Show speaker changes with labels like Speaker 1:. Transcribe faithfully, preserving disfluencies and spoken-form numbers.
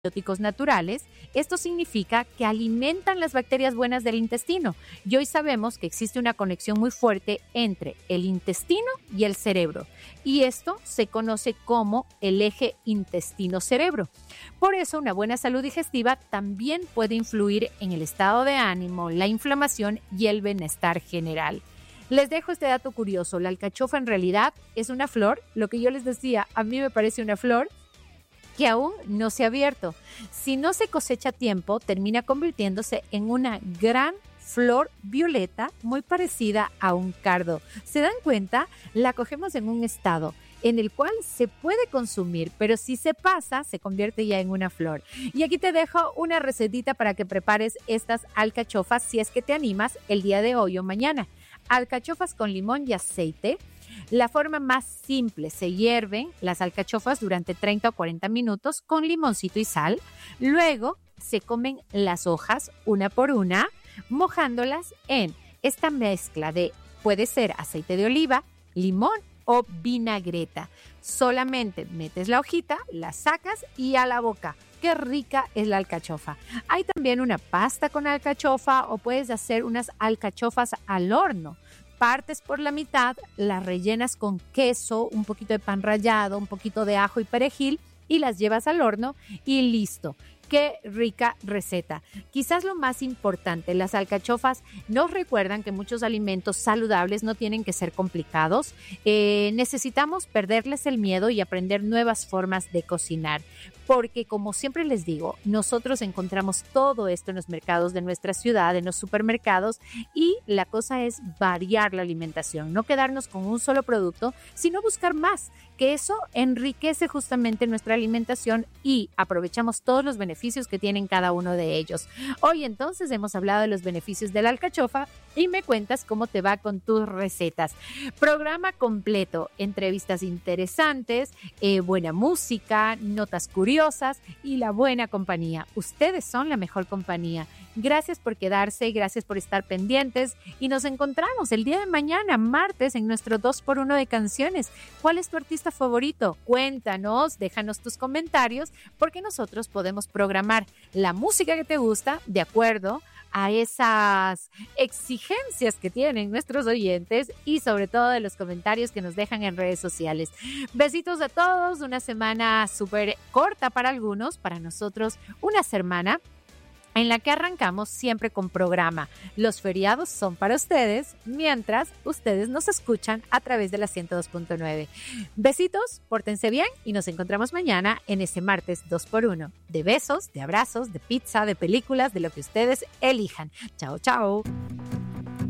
Speaker 1: probióticos naturales, esto significa que alimentan las bacterias buenas del intestino. Y hoy sabemos que existe una conexión muy fuerte entre el intestino y el cerebro. Y esto se conoce como el eje intestino-cerebro. Por eso, una buena salud digestiva también puede influir en el estado de ánimo, la inflamación y el bienestar general. Les dejo este dato curioso. La alcachofa en realidad es una flor. Lo que yo les decía, a mí me parece una flor que aún no se ha abierto. Si no se cosecha a tiempo, termina convirtiéndose en una gran flor violeta muy parecida a un cardo. ¿Se dan cuenta? La cogemos en un estado en el cual se puede consumir, pero si se pasa, se convierte ya en una flor. Y aquí te dejo una recetita para que prepares estas alcachofas si es que te animas el día de hoy o mañana. Alcachofas con limón y aceite. La forma más simple, se hierven las alcachofas durante treinta o cuarenta minutos con limoncito y sal. Luego se comen las hojas una por una, mojándolas en esta mezcla de, puede ser aceite de oliva, limón o vinagreta. Solamente metes la hojita, la sacas y a la boca. ¡Qué rica es la alcachofa! Hay también una pasta con alcachofa o puedes hacer unas alcachofas al horno. Partes por la mitad, las rellenas con queso, un poquito de pan rallado, un poquito de ajo y perejil y las llevas al horno y listo. ¡Qué rica receta! Quizás lo más importante, las alcachofas nos recuerdan que muchos alimentos saludables no tienen que ser complicados. Eh, necesitamos perderles el miedo y aprender nuevas formas de cocinar. Porque, como siempre les digo, nosotros encontramos todo esto en los mercados de nuestra ciudad, en los supermercados, y la cosa es variar la alimentación, no quedarnos con un solo producto, sino buscar más, que eso enriquece justamente nuestra alimentación y aprovechamos todos los beneficios que tienen cada uno de ellos. Hoy entonces hemos hablado de los beneficios de la alcachofa y me cuentas cómo te va con tus recetas. Programa completo, entrevistas interesantes, eh, buena música, notas curiosas y la buena compañía. Ustedes son la mejor compañía. Gracias por quedarse, gracias por estar pendientes y nos encontramos el día de mañana, martes, en nuestro dos por uno de canciones. ¿Cuál es tu artista favorito? Cuéntanos, déjanos tus comentarios porque nosotros podemos programar la música que te gusta de acuerdo a esas exigencias que tienen nuestros oyentes y sobre todo de los comentarios que nos dejan en redes sociales. Besitos a todos, una semana súper corta para algunos, para nosotros una semana en la que arrancamos siempre con programa. Los feriados son para ustedes, mientras ustedes nos escuchan a través de la ciento dos punto nueve. Besitos, pórtense bien y nos encontramos mañana en ese martes dos por uno. De besos, de abrazos, de pizza, de películas, de lo que ustedes elijan. Chao, chao.